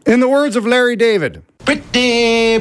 In the words of Larry David, Pretty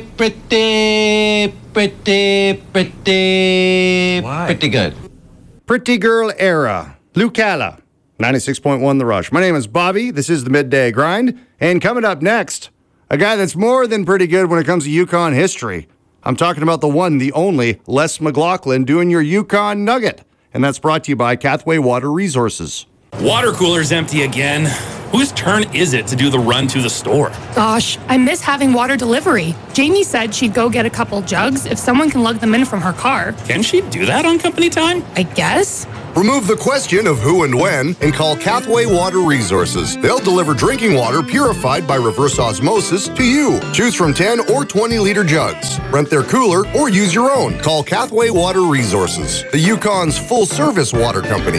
good. Pretty Girl Era, Lucala, 96.1 The Rush. My name is Bobby. This is the Midday Grind. And coming up next, a guy that's more than pretty good when it comes to Yukon history. I'm talking about the one, the only, Les McLaughlin doing your Yukon Nugget. And that's brought to you by Cathway Water Resources. Water cooler's empty again. Whose turn is it to do the run to the store? Gosh, I miss having water delivery. Jamie said she'd go get a couple jugs if someone can lug them in from her car. Can she do that on company time? I guess. Remove the question of who and when and call Cathway Water Resources. They'll deliver drinking water purified by reverse osmosis to you. Choose from 10 or 20-liter jugs. Rent their cooler or use your own. Call Cathway Water Resources, the Yukon's full-service water company.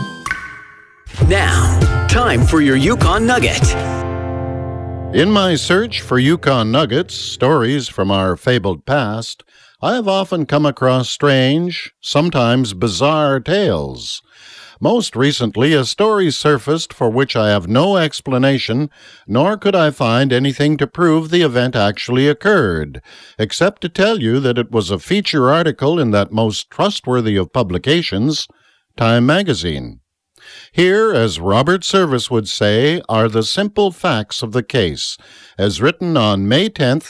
Now, time for your Yukon Nugget. In my search for Yukon Nuggets, stories from our fabled past, I have often come across strange, sometimes bizarre tales. Most recently, a story surfaced for which I have no explanation, nor could I find anything to prove the event actually occurred, except to tell you that it was a feature article in that most trustworthy of publications, Time magazine. Here, as Robert Service would say, are the simple facts of the case, as written on May 10th,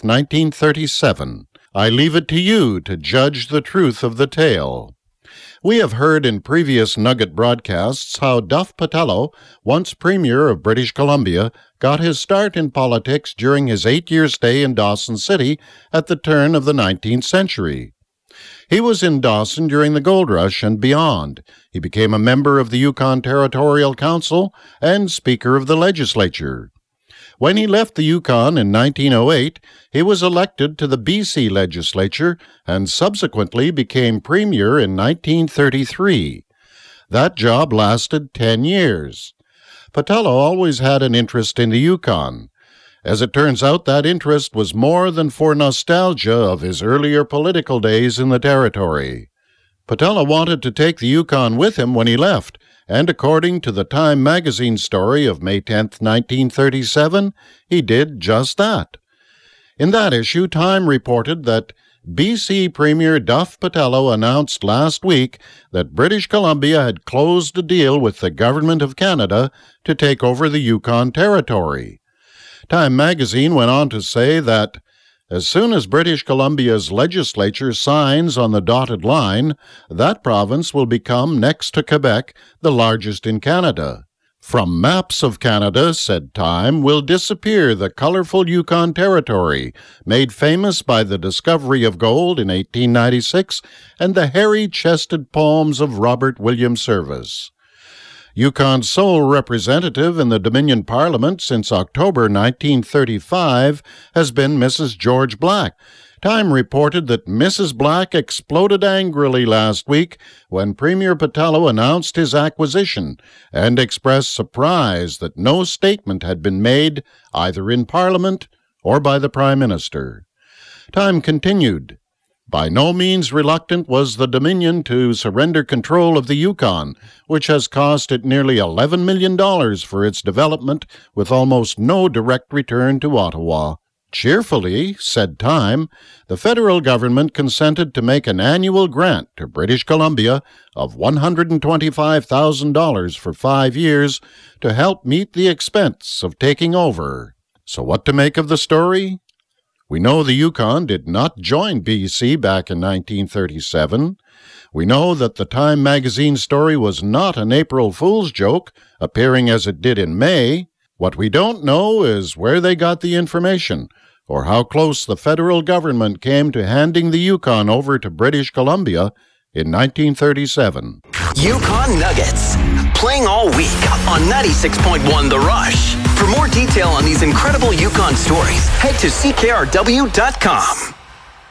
1937. I leave it to you to judge the truth of the tale. We have heard in previous Nugget broadcasts how Duff Patello, once Premier of British Columbia, got his start in politics during his 8-year stay in Dawson City at the turn of the 19th century. He was in Dawson during the Gold Rush and beyond. He became a member of the Yukon Territorial Council and Speaker of the Legislature. When he left the Yukon in 1908, he was elected to the BC Legislature and subsequently became Premier in 1933. That job lasted 10 years. Patello always had an interest in the Yukon. As it turns out, that interest was more than for nostalgia of his earlier political days in the territory. Patello wanted to take the Yukon with him when he left, and according to the Time magazine story of May 10, 1937, he did just that. In that issue, Time reported that BC Premier Duff Patello announced last week that British Columbia had closed a deal with the Government of Canada to take over the Yukon Territory. Time magazine went on to say that as soon as British Columbia's legislature signs on the dotted line, that province will become, next to Quebec, the largest in Canada. From maps of Canada, said Time, will disappear the colorful Yukon Territory, made famous by the discovery of gold in 1896 and the hairy-chested poems of Robert William Service. Yukon's sole representative in the Dominion Parliament since October 1935 has been Mrs. George Black. Time reported that Mrs. Black exploded angrily last week when Premier Patello announced his acquisition and expressed surprise that no statement had been made either in Parliament or by the Prime Minister. Time continued. By no means reluctant was the Dominion to surrender control of the Yukon, which has cost it nearly $11 million for its development, with almost no direct return to Ottawa. Cheerfully, said Time, the federal government consented to make an annual grant to British Columbia of $125,000 for 5 years to help meet the expense of taking over. So what to make of the story? We know the Yukon did not join BC back in 1937. We know that the Time magazine story was not an April Fool's joke, appearing as it did in May. What we don't know is where they got the information, or how close the federal government came to handing the Yukon over to British Columbia in 1937. Yukon Nuggets, playing all week on 96.1 The Rush. For more detail on these incredible Yukon stories, head to CKRW.com.